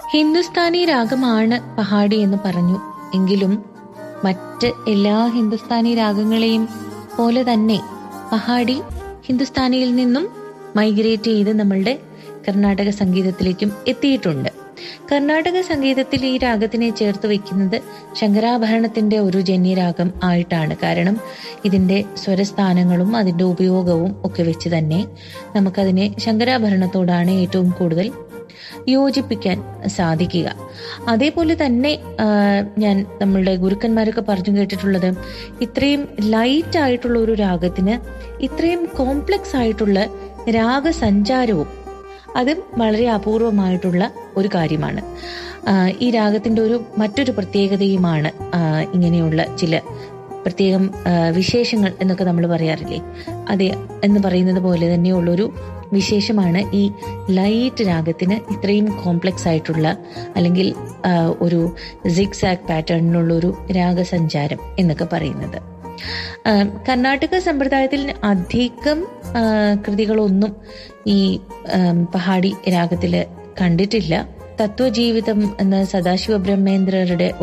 ഹിന്ദുസ്ഥാനി രാഗമാണ് പഹാഡി എന്ന് പറഞ്ഞു. എങ്കിലും മറ്റ് എല്ലാ ഹിന്ദുസ്ഥാനി രാഗങ്ങളെയും പോലെ തന്നെ പഹാഡി ഹിന്ദുസ്ഥാനിയിൽ നിന്നും മൈഗ്രേറ്റ് ചെയ്ത് നമ്മളുടെ കർണാടക സംഗീതത്തിലേക്കും എത്തിയിട്ടുണ്ട്. കർണാടക സംഗീതത്തിൽ ഈ രാഗത്തിനെ ചേർത്ത് വെക്കുന്നത് ശങ്കരാഭരണത്തിന്റെ ഒരു ജന്യരാഗം ആയിട്ടാണ്. കാരണം ഇതിന്റെ സ്വരസ്ഥാനങ്ങളും അതിന്റെ ഉപയോഗവും ഒക്കെ വെച്ച് തന്നെ നമുക്കതിനെ ശങ്കരാഭരണത്തോടാണ് ഏറ്റവും കൂടുതൽ യോജിപ്പിക്കാൻ സാധിക്കുക. അതേപോലെ തന്നെ ഞാൻ നമ്മളുടെ ഗുരുക്കന്മാരൊക്കെ പറഞ്ഞു കേട്ടിട്ടുള്ളത്, ഇത്രയും ലൈറ്റ് ആയിട്ടുള്ള ഒരു രാഗത്തിന് ഇത്രയും കോംപ്ലക്സ് ആയിട്ടുള്ള രാഗസഞ്ചാരവും അതും വളരെ അപൂർവമായിട്ടുള്ള ഒരു കാര്യമാണ്. ഈ രാഗത്തിന്റെ മറ്റൊരു പ്രത്യേകതയുമാണ് ഇങ്ങനെയുള്ള ചില പ്രത്യേകം വിശേഷങ്ങൾ എന്നൊക്കെ നമ്മൾ പറയാറില്ലേ, അതെ എന്ന് പറയുന്നത് പോലെ തന്നെയുള്ളൊരു വിശേഷമാണ് ഈ ലൈറ്റ് രാഗത്തിന് ഇത്രയും കോംപ്ലക്സ് ആയിട്ടുള്ള അല്ലെങ്കിൽ ഒരു സിഗ്സാഗ് പാറ്റേണിനുള്ളൊരു രാഗസഞ്ചാരം എന്നൊക്കെ പറയുന്നത്. കർണാടക സമ്പ്രദായത്തിൽ അധികം കൃതികളൊന്നും ഈ പഹാഡി രാഗത്തില് കണ്ടിട്ടില്ല. തത്വജീവിതം എന്ന സദാശിവ ബ്രഹ്മേന്ദ്രരുടെ